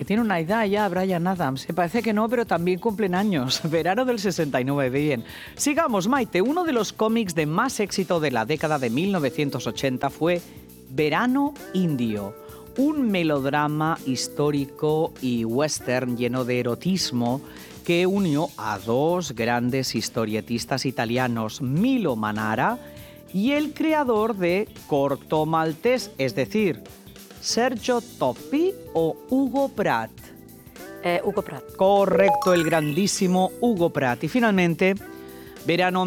que tiene una edad ya, Bryan Adams. Se parece que no, pero también cumplen años. Verano del 69, bien. Sigamos, Maite. Uno de los cómics de más éxito de la década de 1980 fue Verano Indio. Un melodrama histórico y western lleno de erotismo que unió a dos grandes historietistas italianos, Milo Manara y el creador de Corto Maltés, es decir, Sergio Toppi o Hugo Pratt. Hugo Pratt. Correcto, el grandísimo Hugo Pratt. Y finalmente, Verano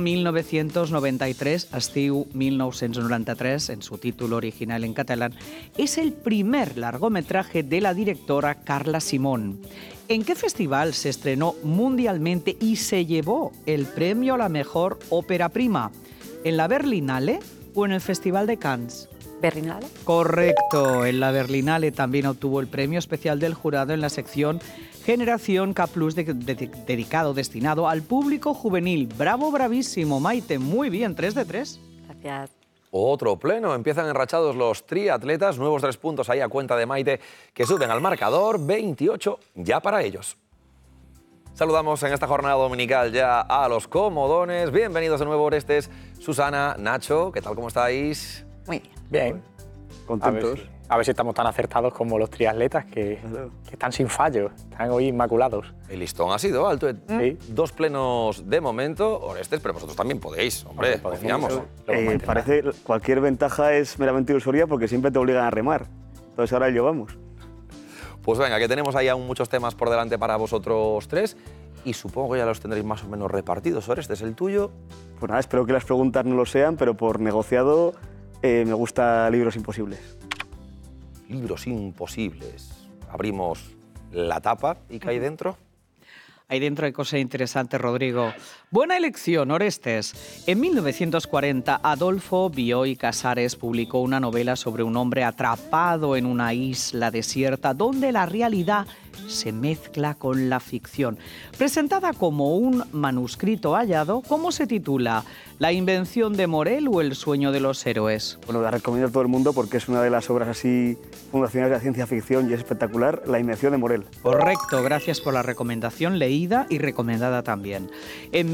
1993, Estiu 1993, en su título original en catalán, es el primer largometraje de la directora Carla Simón. ¿En qué festival se estrenó mundialmente y se llevó el premio a la mejor ópera prima? ¿En la Berlinale o en el Festival de Cannes? ¿Berlinale? Correcto, en la Berlinale también obtuvo el premio especial del jurado en la sección Generación K+, destinado al público juvenil. Bravo, bravísimo, Maite, muy bien, 3 de 3. Gracias. Otro pleno, empiezan enrachados los triatletas, nuevos 3 puntos ahí a cuenta de Maite, que suben al marcador, 28 ya para ellos. Saludamos en esta jornada dominical ya a los comodones. Bienvenidos de nuevo, Orestes, Susana, Nacho, ¿qué tal, cómo estáis? Muy bien. Bien. Contentos. A ver si estamos tan acertados como los triatletas que están sin fallos, están hoy inmaculados. El listón ha sido alto. Sí. 2 plenos de momento, Orestes, pero vosotros también podéis, hombre, confiamos. Parece cualquier ventaja es meramente ilusoria porque siempre te obligan a remar. Entonces ahora llevamos. Pues venga, que tenemos ahí aún muchos temas por delante para vosotros tres y supongo que ya los tendréis más o menos repartidos. Orestes, ¿el tuyo? Pues nada, espero que las preguntas no lo sean, pero por negociado me gusta Libros Imposibles. Libros imposibles. Abrimos la tapa y ¿qué hay dentro? Ahí dentro hay cosas interesantes, Rodrigo. Buena elección, Orestes. En 1940, Adolfo Bioy Casares publicó una novela sobre un hombre atrapado en una isla desierta donde la realidad se mezcla con la ficción. Presentada como un manuscrito hallado, ¿cómo se titula? ¿La invención de Morel o El sueño de los héroes? Bueno, la recomiendo a todo el mundo porque es una de las obras así fundacionales de la ciencia ficción y es espectacular, La invención de Morel. Correcto, gracias por la recomendación, leída y recomendada también. En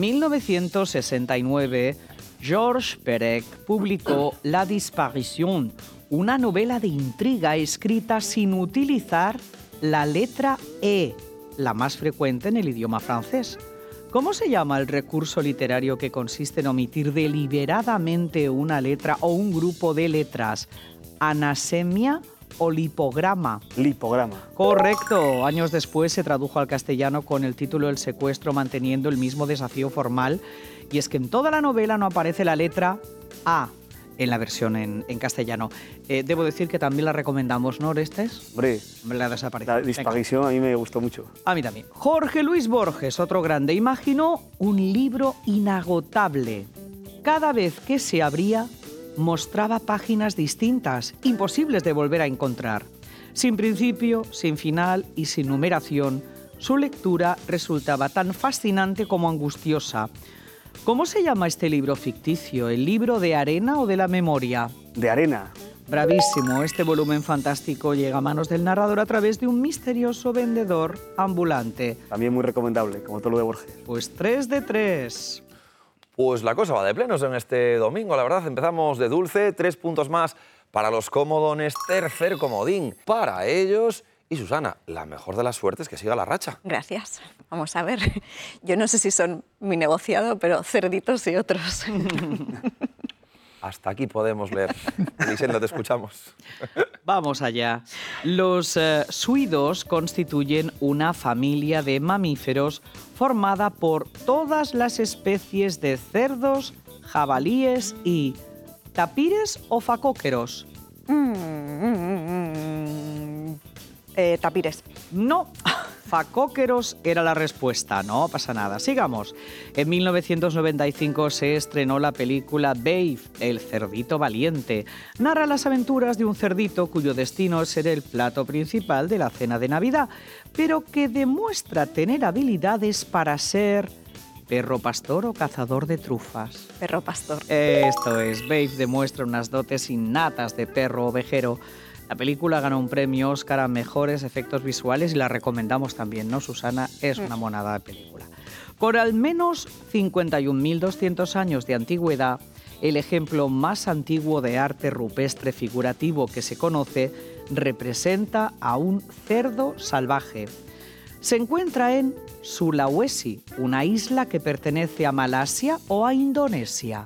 1969, Georges Perec publicó La disparición, una novela de intriga escrita sin utilizar la letra E, la más frecuente en el idioma francés. ¿Cómo se llama el recurso literario que consiste en omitir deliberadamente una letra o un grupo de letras? ¿Anasemia o lipograma? Lipograma. Correcto. Años después se tradujo al castellano con el título El secuestro, manteniendo el mismo desafío formal. Y es que en toda la novela no aparece la letra A en la versión en castellano. Debo decir que también la recomendamos, ¿no, Orestes? Hombre, La desapareció. La disparición a mí me gustó mucho. A mí también. Jorge Luis Borges, otro grande, imaginó un libro inagotable. Cada vez que se abría, mostraba páginas distintas, imposibles de volver a encontrar. Sin principio, sin final y sin numeración, su lectura resultaba tan fascinante como angustiosa. ¿Cómo se llama este libro ficticio? ¿El libro de arena o de la memoria? De arena. Bravísimo, este volumen fantástico llega a manos del narrador a través de un misterioso vendedor ambulante. También muy recomendable, como todo lo de Borges. Pues 3 de 3. Pues la cosa va de plenos en este domingo, la verdad. Empezamos de dulce, 3 puntos más para los comodones, tercer comodín para ellos. Y Susana, la mejor de las suertes, que siga la racha. Gracias. Vamos a ver. Yo no sé si son mi negociado, pero cerditos y otros. Hasta aquí podemos leer. Elisenda, te escuchamos. Vamos allá. Los suidos constituyen una familia de mamíferos formada por todas las especies de cerdos, jabalíes y tapires o facóqueros. Tapires. No, facóqueros era la respuesta, no pasa nada. Sigamos. En 1995 se estrenó la película Babe, el cerdito valiente. Narra las aventuras de un cerdito cuyo destino es ser el plato principal de la cena de Navidad, pero que demuestra tener habilidades para ser perro pastor o cazador de trufas. Perro pastor. Esto es, Babe demuestra unas dotes innatas de perro ovejero. La película ganó un premio Oscar a mejores efectos visuales y la recomendamos también, ¿no, Susana? Es una monada de película. Con al menos 51.200 años de antigüedad, el ejemplo más antiguo de arte rupestre figurativo que se conoce representa a un cerdo salvaje. Se encuentra en Sulawesi, una isla que pertenece a Malasia o a Indonesia.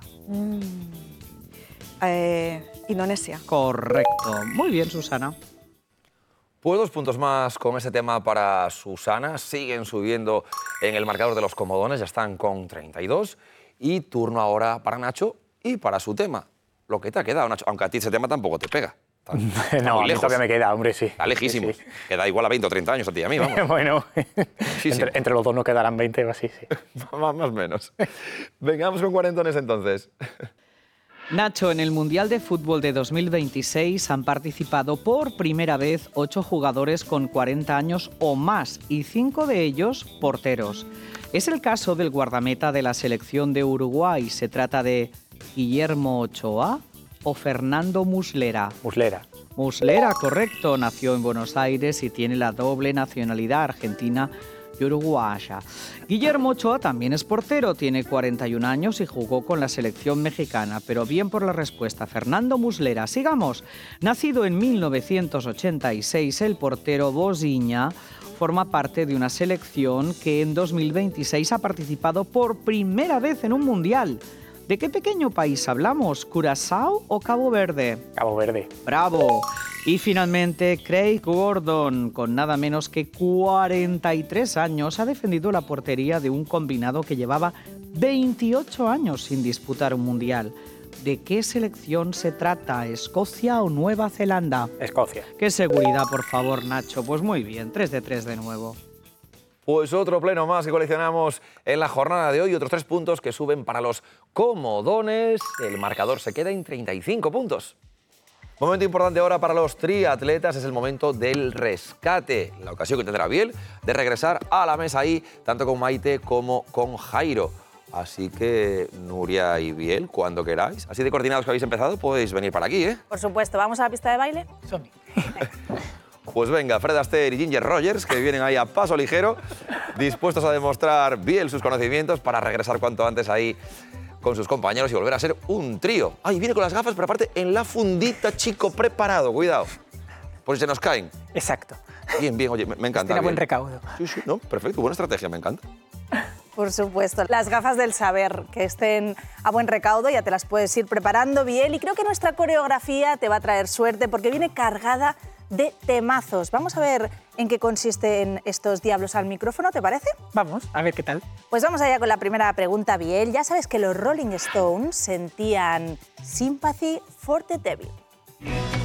Indonesia. Correcto. Muy bien, Susana. Pues 2 puntos más con ese tema para Susana. Siguen subiendo en el marcador de los comodones, ya están con 32. Y turno ahora para Nacho y para su tema. Lo que te ha quedado, Nacho, aunque a ti ese tema tampoco te pega. Está No, muy a mí lejos. todavía me queda, hombre, sí. Está lejísimo. Sí, sí. Queda igual a 20 o 30 años a ti y a mí, vamos. Bueno, Sí, sí. entre los dos nos quedarán 20 o así, sí. Más o menos. Vengamos con cuarentones entonces. Nacho, en el Mundial de Fútbol de 2026 han participado por primera vez 8 jugadores con 40 años o más y 5 de ellos porteros. Es el caso del guardameta de la selección de Uruguay. Se trata de Guillermo Ochoa o Fernando Muslera. Muslera. Muslera, correcto. Nació en Buenos Aires y tiene la doble nacionalidad argentina y uruguaya. Guillermo Ochoa también es portero, tiene 41 años y jugó con la selección mexicana, pero bien por la respuesta. Fernando Muslera, sigamos. Nacido en 1986, el portero Bosiña forma parte de una selección que en 2026 ha participado por primera vez en un mundial. ¿De qué pequeño país hablamos? ¿Curazao o Cabo Verde? Cabo Verde. ¡Bravo! Y finalmente, Craig Gordon, con nada menos que 43 años, ha defendido la portería de un combinado que llevaba 28 años sin disputar un mundial. ¿De qué selección se trata? ¿Escocia o Nueva Zelanda? Escocia. ¡Qué seguridad, por favor, Nacho! Pues muy bien, 3 de 3 de nuevo. Pues otro pleno más que coleccionamos en la jornada de hoy, otros 3 puntos que suben para los comodones. El marcador se queda en 35 puntos. Momento importante ahora para los triatletas, es el momento del rescate. La ocasión que tendrá Biel de regresar a la mesa ahí, tanto con Maite como con Jairo. Así que, Nuria y Biel, cuando queráis, así de coordinados que habéis empezado, podéis venir para aquí, ¿eh? Por supuesto, ¿vamos a la pista de baile? Pues venga, Fred Astaire y Ginger Rogers, que vienen ahí a paso ligero, dispuestos a demostrar Biel sus conocimientos para regresar cuanto antes ahí con sus compañeros y volver a ser un trío. Ay, viene con las gafas, pero aparte en la fundita, chico, preparado, cuidado. Por si se nos caen. Exacto. Bien, bien, oye, me encanta. Tiene buen bien. recaudo. Sí, sí, no, perfecto, buena estrategia, me encanta. Por supuesto. Las gafas del saber, que estén a buen recaudo, ya te las puedes ir preparando, Biel. Y creo que nuestra coreografía te va a traer suerte porque viene cargada de temazos. Vamos a ver en qué consisten estos diablos al micrófono, ¿te parece? Vamos, a ver qué tal. Pues vamos allá con la primera pregunta, Biel. Ya sabes que los Rolling Stones sentían Sympathy for the Devil.